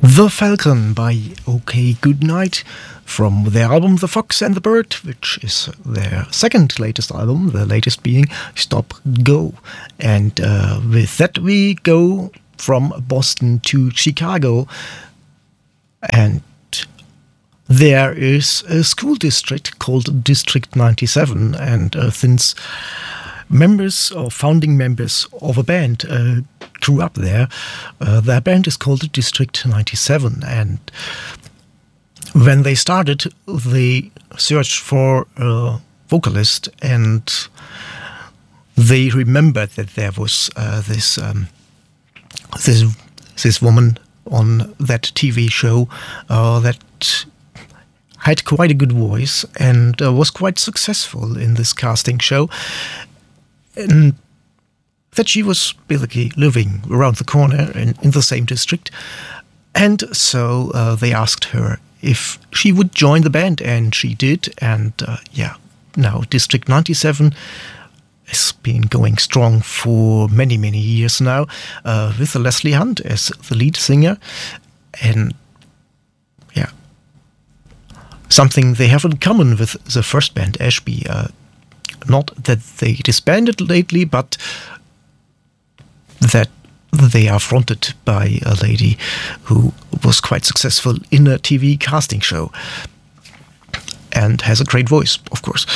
The Falcon by OK Goodnight from their album The Fox and the Bird, which is their second latest album, the latest being Stop Go. And with that we go from Boston to Chicago, and there is a school district called District 97, and since members or founding members of a band grew up there, their band is called District 97, and when they started, they searched for a vocalist, and they remembered that there was this woman on that TV show that had quite a good voice and was quite successful in this casting show, and that she was basically living around the corner in the same district. And so they asked her if she would join the band, and she did. And now District 97 has been going strong for many, many years now, with Leslie Hunt as the lead singer. And something they have in common with the first band, Ashby. Not that they disbanded lately, but that they are fronted by a lady who was quite successful in a TV casting show and has a great voice, of course.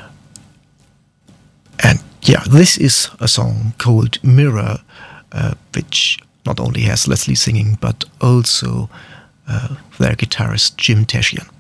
And this is a song called Mirror, which not only has Leslie singing, but also their guitarist Jim Teshian.